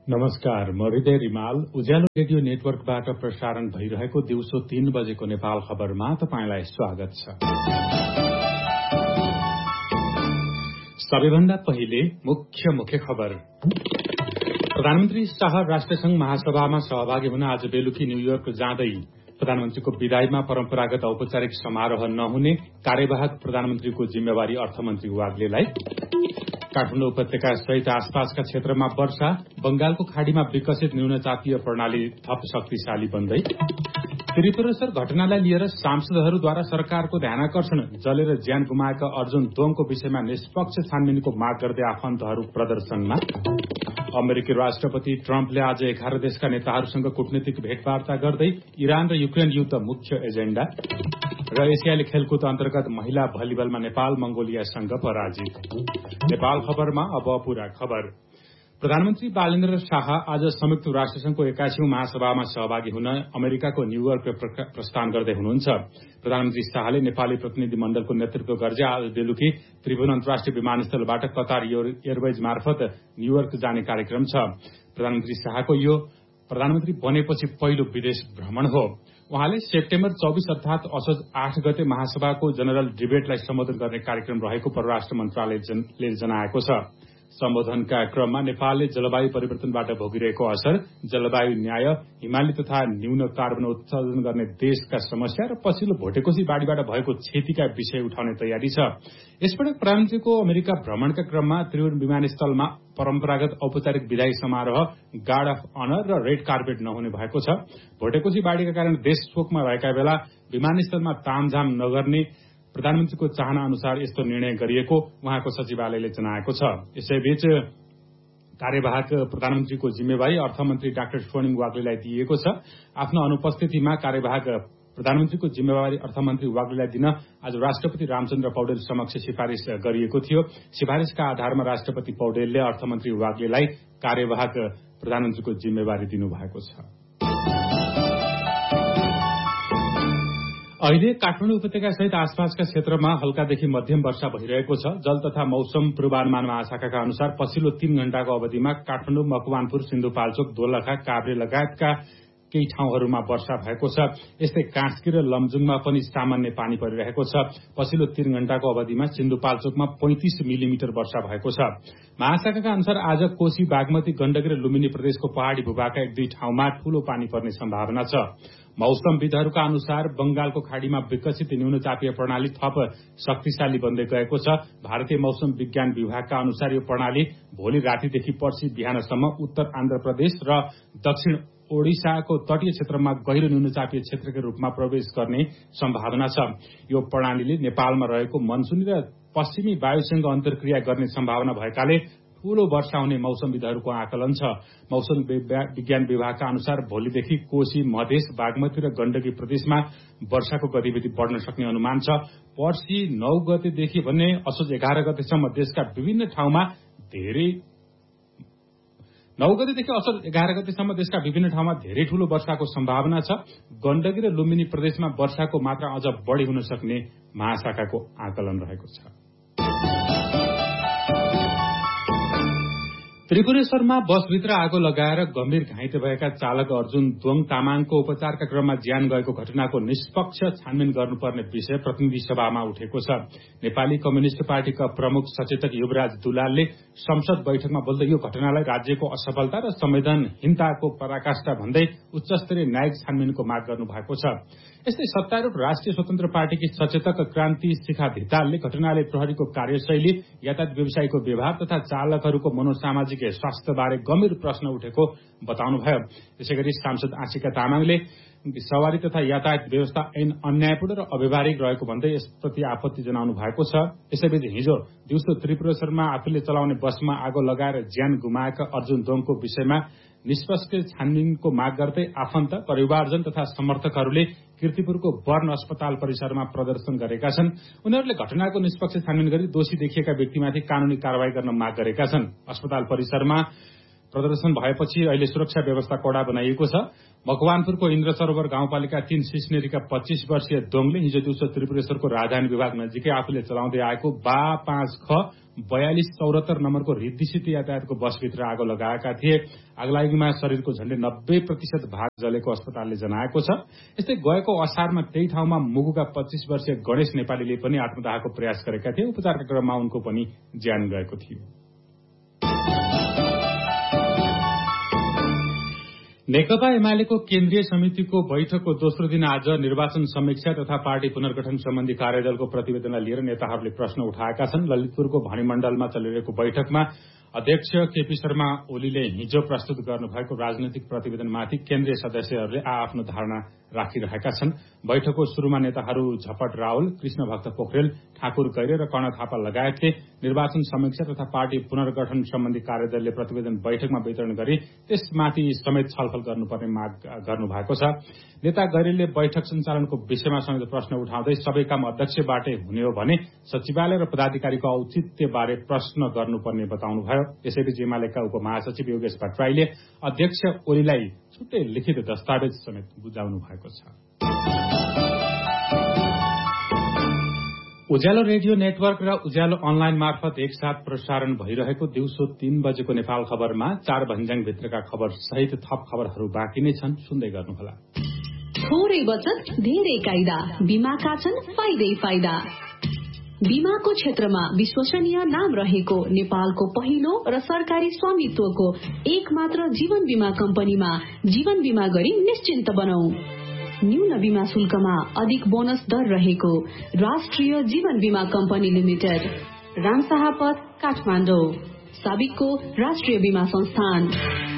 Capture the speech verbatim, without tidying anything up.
नमस्कार, म हृदय रिमाल उज्यालो रेडियो नेटवर्कबाट प्रसारण भइरहेको दिउँसो तीन बजेको नेपाल खबरमा तपाईंलाई स्वागत छ। सबैभन्दा पहिले मुख्य मुख्य खबर। प्रधानमन्त्री शाह राष्ट्रसंघ महासभामा सहभागी हुन आज बेलुकी न्यूयोर्क जाँदै। प्रधानमन्त्रीको विदाईमा परम्परागत औपचारिक समारोह नहुने कार्यवाहक प्रधानमन्त्रीको जिम्मेवारी अर्थमन्त्री वाग्लेलाई। काठमाडौँ उपत्यका सहित आसपासका क्षेत्रमा वर्षा, बंगालको खाड़ीमा विकसित न्यूनचापीय प्रणाली थप शक्तिशाली बन्दै। त्रिपुरेश्वर घटनालाई लिएर सांसदहरूद्वारा सरकारको ध्यानाकर्षण, जलेर ज्यान गुमाएका अर्जुन दोङको विषयमा निष्पक्ष छानबिनको माग गर्दै आफन्तहरू प्रदर्शनमा। अमेरिकी राष्ट्रपति ट्रम्पले आज एघार देशका नेताहरूसँग कूटनीतिक भेटवार्ता गर्दै इरान र युक्रेन युद्ध मुख्य एजेण्डा। र एसियाली खेलकुद अन्तर्गत महिला भलिबलमा नेपाल मंगोलियासँग पराजित। नेपाल खबरमा अब पूरा खबर। प्रधानमन्त्री बालेन्द्र शाह आज संयुक्त राष्ट्रसंघको एकासीौं महासभामा सहभागी हुन अमेरिकाको न्यूयोर्क प्रस्थान गर्दै हुनुहुन्छ। प्रधानमन्त्री शाहले नेपाली प्रतिनिधि मण्डलको नेतृत्व गर्दै आज बेलुकी त्रिभुवन अन्तर्राष्ट्रिय विमानस्थलबाट कतार एयरवेज मार्फत न्यूयोर्क जाने कार्यक्रम छ। प्रधानमन्त्री शाहको यो प्रधानमन्त्री बनेपछि पहिलो विदेश भ्रमण हो। उहाँले सेप्टेम्बर चौबीस अर्थात असोज आठ गते महासभाको जनरल डिबेटलाई सम्बोधन गर्ने कार्यक्रम रहेको परराष्ट्र मन्त्रालयले जनाएको छ। सम्बोधनका क्रममा नेपालले जलवायु परिवर्तनबाट भोगिरहेको असर, जलवायु न्याय, हिमाली तथा न्यून कार्बन उत्सर्जन गर्ने देशका समस्या र पछिल्लो भोटेकोशी बाढ़ीबाट भएको क्षतिका विषय उठाउने तयारी छ। यसपटक प्रधानमन्त्रीको अमेरिका भ्रमणका क्रममा त्रिभुवन विमानस्थलमा परम्परागत औपचारिक विदाई समारोह, गार्ड अफ अनर र रेड कार्पेट नहुने भएको छ। भोटेकोशी बाढ़ीका कारण देश शोकमा रहेका बेला विमानस्थलमा तामझाम नगर्ने प्रधानमन्त्रीको चाहना अनुसार यस्तो निर्णय गरिएको उहाँको सचिवालयले जनाएको छ। यसैबीच कार्यवाहक प्रधानमन्त्रीको जिम्मेवारी अर्थमन्त्री डाक्टर स्वर्णिम वाग्लेलाई दिइएको छ। आफ्नो अनुपस्थितिमा कार्यवाहक प्रधानमन्त्रीको जिम्मेवारी अर्थमन्त्री वाग्लेलाई दिन आज राष्ट्रपति रामचन्द्र पौडेल समक्ष सिफारिश गरिएको थियो। सिफारिशका आधारमा राष्ट्रपति पौडेलले अर्थमन्त्री वाग्लेलाई कार्यवाहक प्रधानमन्त्रीको जिम्मेवारी दिनुभएको छ। अहिले काठमाडौँ उपत्यका सहित आसपासका क्षेत्रमा हल्कादेखि मध्यम वर्षा भइरहेको छ। जल तथा मौसम पूर्वानुमान महाशाखाका अनुसार पछिल्लो तीन घण्टाको अवधिमा काठमाडौँ, मकवानपुर, सिन्धुपाल्चोक, दोलखा, काभ्रे लगायतका केही ठाउँहरूमा वर्षा भएको छ। यस्तै कास्की र लमजुङमा पनि सामान्य पानी परिरहेको छ। पछिल्लो तीन घण्टाको अवधिमा सिन्धुपाल्चोकमा पैंतिस मिलिमिटर वर्षा भएको छ। महाशाखाका अनुसार आज कोशी, बागमती, गण्डकी र लुम्बिनी प्रदेशको पहाड़ी भूभागका एक दुई ठाउँमा ठूलो पानी पर्ने सम्भावना छ। मौसमविदहरूका अनुसार बंगालको खाड़ीमा विकसित न्यूनचापीय प्रणाली थप शक्तिशाली बन्दै गएको छ। भारतीय मौसम विज्ञान विभागका अनुसार यो प्रणाली भोलि रातिदेखि पर्सि बिहानसम्म उत्तर आन्ध्र प्रदेश र दक्षिण ओडिसाको तटीय क्षेत्रमा गहिरो न्यूनचापीय क्षेत्रको रूपमा प्रवेश गर्ने सम्भावना छ। यो प्रणालीले नेपालमा रहेको मनसुनी र पश्चिमी वायुसँग अन्तर्क्रिया गर्ने सम्भावना भएकाले ठूलो वर्षा हुने मौसमविदहरूको आकलन छ। मौसम विज्ञान विभागका अनुसार भोलिदेखि कोशी, मधेस, बागमती र गण्डकी प्रदेशमा वर्षाको गतिविधि बढ़न सक्ने अनुमान छ। पर्सि नौ गतेदेखि भने असोज एघार गतेसम्म देशका विभिन्न ठाउँमा धेरै नौ गतेदेखि असोज एघार गतेसम्म देशका विभिन्न ठाउँमा धेरै ठूलो वर्षाको सम्भावना छ। गण्डकी र लुम्बिनी प्रदेशमा वर्षाको मात्रा अझ बढ़ी हुन सक्ने महाशाखाको आकलन रहेको छ। त्रिपुरेश्वरमा बसभित्र आगो लगाएर गम्भीर घाइते भएका चालक अर्जुन दोङ तामाङको उपचारका क्रममा ज्यान गएको घटनाको निष्पक्ष छानबिन गर्नुपर्ने विषय प्रतिनिधि सभामा उठेको छ। नेपाली कम्युनिष्ट पार्टीका प्रमुख सचेतक युवराज दुलालले संसद बैठकमा बोल्दै यो घटनालाई राज्यको असफलता र संवेदनहीनताको पराकाष्ठा भन्दै उच्चस्तरीय न्यायिक छानबिनको माग गर्नुभएको छ। यस्तै सत्तारूढ राष्ट्रिय स्वतन्त्र पार्टीकी सचेतक क्रान्ति शिखा धितालले घटनाले प्रहरीको कार्यशैली, यातायात व्यवसायीको व्यवहार तथा चालकहरूको मनोसामाजिक स्वास्थ्यबारे गम्भीर प्रश्न उठेको बताउनुभयो। त्यसैगरी सांसद आशिका तामाङले सवारी तथा यातायात व्यवस्था ऐन अन्यायपूर्ण र अव्यवहारिक रहेको भन्दै यसप्रति आपत्ति जनाउनु भएको छ। यसैबीच हिजो दिउँसो त्रिपुरेश्वरमा आफूले चलाउने बसमा आगो लगाएर ज्यान गुमाएका अर्जुन दोङको विषयमा निष्पक्ष छानबिनको माग गर्दै आफन्त, परिवारजन तथा समर्थकहरूले कीर्तिपुरको बर्न अस्पताल परिसरमा प्रदर्शन गरेका छन्। उनीहरूले घटनाको निष्पक्ष छानबिन गरी दोषी देखिएका व्यक्तिमाथि कानूनी कारवाही गर्न माग गरेका छन्। अस्पताल परिसरमा प्रदर्शन भएपछि अहिले सुरक्षा व्यवस्था कडा बनाइएको छ। मकवानपुरको इन्द्र सरोवर गाउँपालिका तीन सिस्नेरीका पच्चीस वर्षीय दोङले हिजो दिउँसो त्रिपुरेश्वरको राजधानी विभाग नजिकै आफूले चलाउँदै आएको बा पाँच ख बयालिस चौरात्तर नम्बरको रिद्धिसित यातायातको बसभित्र आगो लगाएका थिए। आगलागीमा शरीरको झण्डै नब्बे प्रतिशत भाग जलेको अस्पतालले जनाएको छ। यस्तै गएको असारमा त्यही ठाउँमा मुगुका पच्चीस वर्षीय गणेश नेपालीले पनि आत्मदाहको प्रयास गरेका थिए। उपचारका क्रममा उनको पनि ज्यान गएको थियो। नेकपा एमालेको केन्द्रीय समितिको बैठकको दोस्रो दिन आज निर्वाचन समीक्षा तथा पार्टी पुनर्गठन सम्बन्धी कार्यदलको प्रतिवेदनलाई लिएर नेताहरूले प्रश्न उठाएका छन्। ललितपुरको भणिमण्डलमा चलिरहेको बैठकमा अध्यक्ष केपी शर्मा ओलीले हिजो प्रस्तुत गर्नुभएको राजनैतिक प्रतिवेदनमाथि केन्द्रीय सदस्यहरूले आआफ्नो धारणा राखिरहेका छन्। बैठकको शुरूमा नेताहरू झपट रावल, कृष्ण भक्त पोखरेल, ठाकुर गैरे र कर्ण थापा लगायतले निर्वाचन समीक्षा तथा पार्टी पुनर्गठन सम्बन्धी कार्यदलले प्रतिवेदन बैठकमा वितरण गरी त्यसमाथि समेत छलफल गर्नुपर्ने माग गर्नुभएको छ। नेता गैरेले बैठक सञ्चालनको विषयमा समेत प्रश्न उठाउँदै सबै काम अध्यक्षबाटै हुने हो भने सचिवालय र पदाधिकारीको औचित्यबारे प्रश्न गर्नुपर्ने बताउनुभयो। यसैबीच एमालेका उपमहासचिव योगेश भट्टराईले अध्यक्ष ओलीलाई छुट्टै लिखित दस्तावेज समेत बुझाउनु भएको छ। उज्यालो रेडियो नेटवर्क र उज्यालो अनलाइन मार्फत एकसाथ प्रसारण भइरहेको दिउँसो तीन बजेको नेपाल खबरमा चार भन्ज्याङ भित्रका खबर सहित थप खबरहरू बाँकी नै छन्, सुन्दै गर्नुहोला। थोरै बचत धेरै कायदा, बीमाका छन् फाइदै फाइदा। बीमाको क्षेत्रमा विश्वसनीय नाम रहेको नेपालको पहिलो र सरकारी स्वामित्वको एक मात्र जीवन बीमा कम्पनीमा जीवन बीमा गरी निश्चिन्त बनौ। न्यून बीमा शुल्कमा अधिक बोनस दर रहेको राष्ट्रिय जीवन बीमा कम्पनी लिमिटेड, रामशाह पथ, काठमाडौँ। साबिकको राष्ट्रिय बीमा संस्थान।